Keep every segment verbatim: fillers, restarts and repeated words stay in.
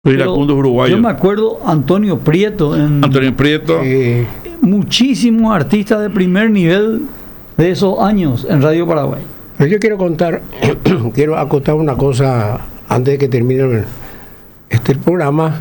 Iracundos uruguayos. Yo me acuerdo Antonio Prieto. En, Antonio Prieto. Eh, muchísimos artistas de primer nivel de esos años en Radio Paraguay. Pero yo quiero contar, quiero acotar una cosa antes de que termine este el programa.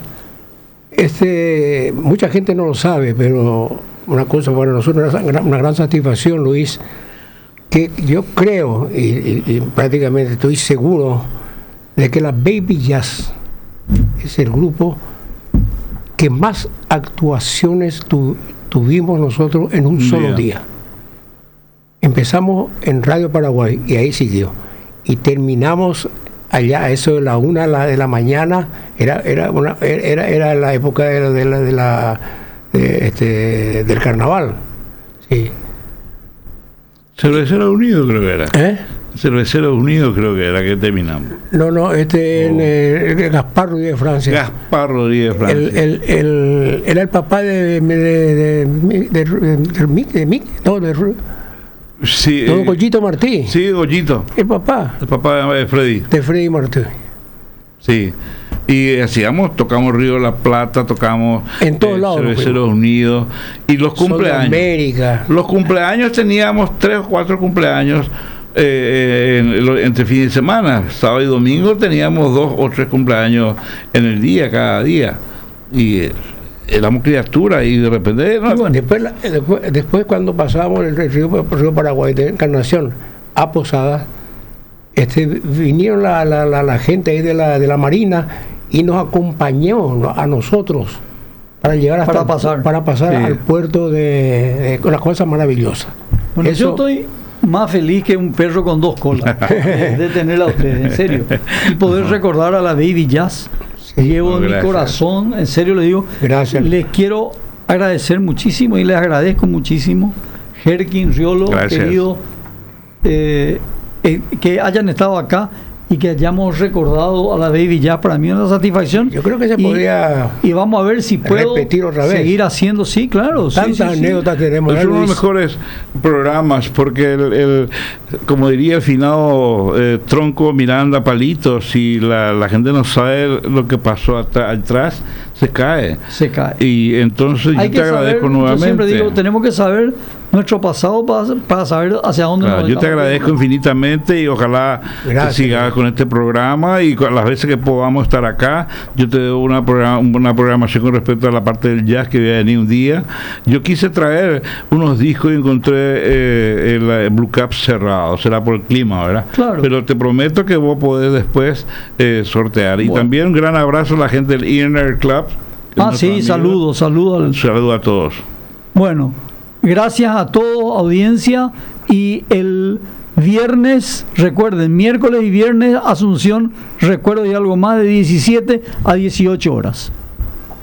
Este, mucha gente no lo sabe, pero una cosa para nosotros, una, una gran satisfacción, Luis, que yo creo y, y, y prácticamente estoy seguro de que la Baby Jazz es el grupo que más actuaciones tu, tuvimos nosotros en un yeah. solo día. Empezamos en Radio Paraguay y ahí siguió. Y terminamos allá, a eso de la una de la mañana, era era una, era, era la época de la, de la, de la de este, del carnaval. Sí. Cerveceros Unidos creo que era. ¿Eh? Cerveceros Unidos creo que era que terminamos. No, no, este oh. en, eh, Gaspar Rodríguez de Francia. Gaspar Rodríguez de Francia. El, el, el, era el papá de de de, de, de, de, de, de, de no, de sí, Don Goyito Martí. Sí, Goyito. El papá. El papá de Freddy. De Freddy Martí. Sí. Y hacíamos, tocamos Río de la Plata, tocamos en todos eh, lados, Cerveceros pues. Unidos y los cumpleaños. América. Los cumpleaños teníamos tres o cuatro cumpleaños eh, en, entre fin de semana, sábado y domingo teníamos dos o tres cumpleaños en el día, cada día. Y eh, éramos criaturas y de repente no, bueno, después, después, después cuando pasábamos el río, el río Paraguay de Encarnación a Posadas, este, vinieron la, la, la, la gente ahí de la, de la Marina y nos acompañó a nosotros para llegar hasta para pasar, para pasar sí. al puerto de, de una cosa maravillosa. Bueno, Eso, yo estoy más feliz que un perro con dos colas de, de tenerla a ustedes, en serio, y poder recordar a la Baby Jazz. Sí, llevo en mi corazón, en serio le digo, gracias. Les quiero agradecer muchísimo y les agradezco muchísimo, Jerkin, Riolo, gracias. querido, eh, eh, que hayan estado acá y que hayamos recordado a la Baby Jazz. Para mí es una satisfacción. Yo creo que se y, podría y vamos a ver si puedo repetir otra vez. Seguir haciendo, sí, claro. Tantas sí, sí, anécdotas sí. tenemos. Es uno de los mejores programas porque, el, el, como diría el finado eh, Tronco Miranda Palitos, si la, la gente no sabe lo que pasó atrás, se cae. Se cae. Y entonces Hay yo te agradezco saber, nuevamente. Yo siempre digo, tenemos que saber nuestro pasado para, para saber hacia dónde claro, nos yo te agradezco viendo. infinitamente y ojalá Gracias. que sigas con este programa y con las veces que podamos estar acá. Yo te doy una, programa, una programación con respecto a la parte del jazz que voy a venir un día. Yo quise traer unos discos y encontré eh, el, el Blue Cap cerrado, será por el clima, ¿verdad? Claro. Pero te prometo que vos podés después eh, sortear. Y bueno. también un gran abrazo a la gente del Inner Club. Ah, sí, saludos, saludos. Al... Saludo a todos. Bueno, gracias a todos, audiencia, y el viernes, recuerden, miércoles y viernes, Asunción, recuerdo y algo más, de diecisiete a dieciocho horas.